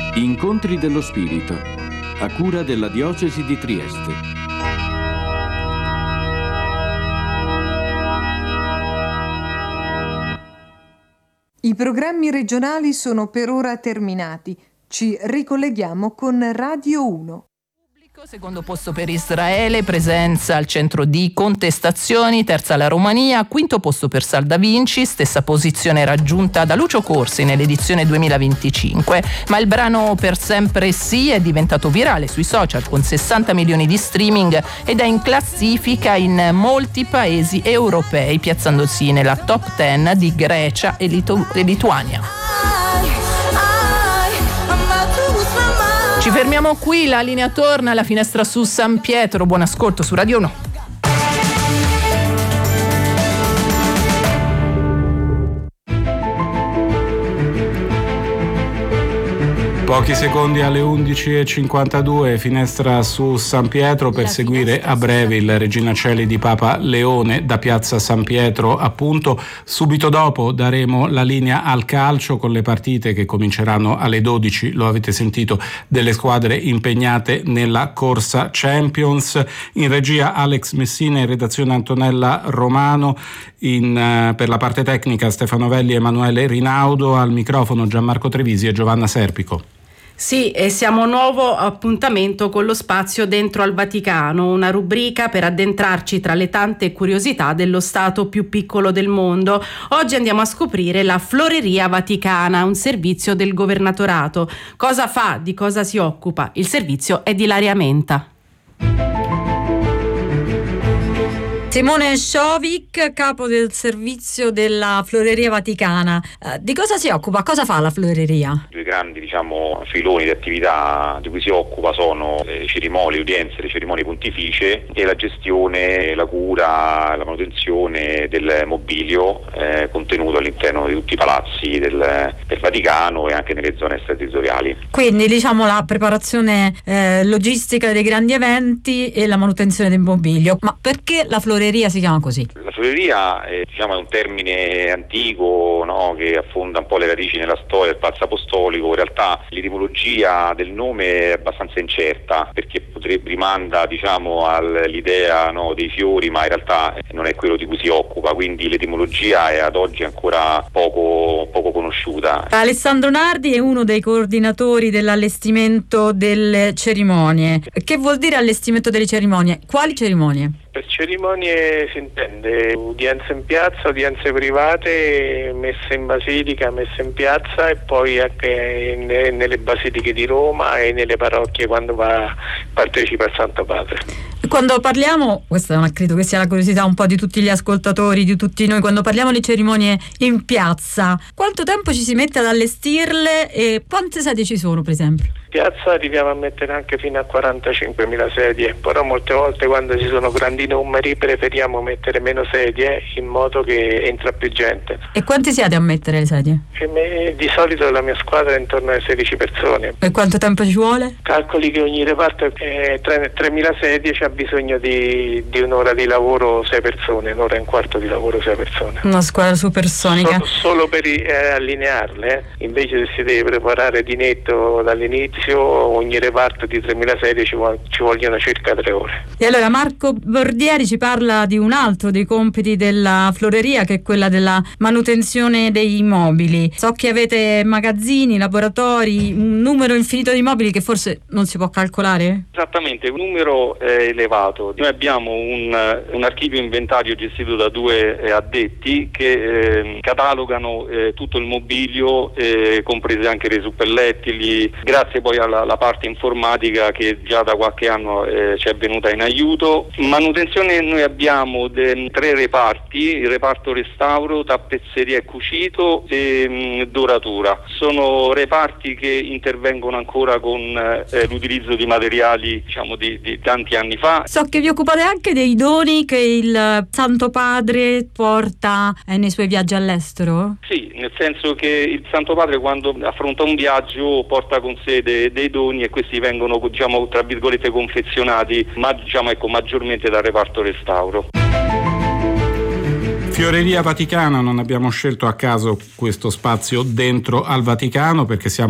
Incontri dello Spirito, a cura della Diocesi di Trieste. I programmi regionali sono per ora terminati. Ci ricolleghiamo con Radio 1. Secondo posto per Israele, presenza al centro di contestazioni, terza la Romania, quinto posto per Salda Vinci, stessa posizione raggiunta da Lucio Corsi nell'edizione 2025, ma il brano Per sempre sì è diventato virale sui social con 60 milioni di streaming ed è in classifica in molti paesi europei, piazzandosi nella top 10 di Grecia e Lituania. Ci fermiamo qui, la linea torna alla finestra su San Pietro. Buon ascolto su Radio 1. Pochi secondi alle 11:52, finestra su San Pietro per seguire a breve il Regina Coeli di Papa Leone da piazza San Pietro, appunto. Subito dopo daremo la linea al calcio con le partite che cominceranno alle 12, lo avete sentito, delle squadre impegnate nella corsa Champions. In regia Alex Messina, in redazione Antonella Romano, per la parte tecnica Stefano Velli e Emanuele Rinaudo, al microfono Gianmarco Trevisi e Giovanna Serpico. Sì, e siamo a un nuovo appuntamento con lo spazio Dentro al Vaticano, una rubrica per addentrarci tra le tante curiosità dello Stato più piccolo del mondo. Oggi andiamo a scoprire la Floreria Vaticana, un servizio del governatorato. Cosa fa? Di cosa si occupa? Il servizio è di Ilaria Menta. Simone Sciovic, capo del servizio della Floreria Vaticana. Di cosa si occupa? Cosa fa la Floreria? Due grandi, filoni di attività di cui si occupa sono le cerimonie, le udienze, le cerimonie pontificie e la gestione, la cura, la manutenzione del mobilio contenuto all'interno di tutti i palazzi del Vaticano e anche nelle zone extraterritoriali. Quindi la preparazione logistica dei grandi eventi e la manutenzione del mobilio. Ma perché la Floreria si chiama così? La Floreria è un termine antico, no? Che affonda un po' le radici nella storia del Palazzo Apostolico. In realtà l'etimologia del nome è abbastanza incerta, perché rimanda all'idea, no, dei fiori, ma in realtà non è quello di cui si occupa, quindi l'etimologia è ad oggi ancora poco conosciuta. Alessandro Nardi è uno dei coordinatori dell'allestimento delle cerimonie. Che vuol dire allestimento delle cerimonie? Quali cerimonie? Per cerimonie si intende udienze in piazza, udienze private, messe in basilica, messe in piazza e poi anche nelle basiliche di Roma e nelle parrocchie quando partecipa il Santo Padre. Quando parliamo, questa credo che sia la curiosità un po' di tutti gli ascoltatori, di tutti noi, quando parliamo di cerimonie in piazza, quanto tempo ci si mette ad allestirle e quante sedie ci sono, per esempio? In piazza arriviamo a mettere anche fino a 45.000 sedie, però molte volte quando ci sono grandi numeri preferiamo mettere meno sedie in modo che entra più gente. E quanti siete a mettere le sedie? Di solito la mia squadra è intorno alle 16 persone. E quanto tempo ci vuole? Calcoli che ogni reparto è 3.000 sedie, c'ha bisogno di un'ora di lavoro 6 persone, un'ora e un quarto di lavoro 6 persone. Una squadra supersonica. Solo per allinearle, invece se si deve preparare di netto dall'inizio, ogni reparto di 3.000 sedie ci vogliono circa 3 ore. E allora Marco Bordieri ci parla di un altro dei compiti della Floreria, che è quella della manutenzione dei mobili. So che avete magazzini, laboratori, un numero infinito di mobili che forse non si può calcolare? Esattamente, un numero elevato. Noi abbiamo un archivio inventario gestito da 2 addetti che catalogano tutto il mobilio, comprese anche le suppellettili, grazie poi alla parte informatica che già da qualche anno ci è venuta in aiuto. Manutenzione, noi abbiamo 3 reparti: il reparto restauro, tappezzeria e cucito e doratura. Sono reparti che intervengono ancora con l'utilizzo di materiali di tanti anni fa. So che vi occupate anche dei doni che il Santo Padre porta nei suoi viaggi all'estero? Sì, nel senso che il Santo Padre quando affronta un viaggio porta con sé dei doni e questi vengono tra virgolette confezionati, ma maggiormente dal reparto restauro. Floreria Vaticana, non abbiamo scelto a caso questo spazio Dentro al Vaticano perché siamo